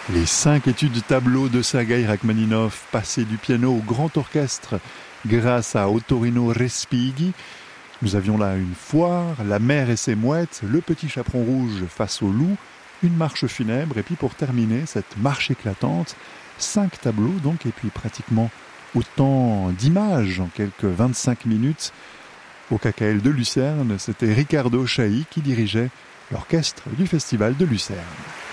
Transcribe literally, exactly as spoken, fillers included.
Les cinq études tableaux de Sergueï Rachmaninov, passés du piano au grand orchestre grâce à Ottorino Respighi. Nous avions là une foire, la mer et ses mouettes, le petit chaperon rouge face au loup, une marche funèbre, et puis pour terminer, cette marche éclatante, cinq tableaux donc, et puis pratiquement autant d'images en quelques vingt-cinq minutes. Au K K L de Lucerne, c'était Ricardo Chailly qui dirigeait l'orchestre du Festival de Lucerne.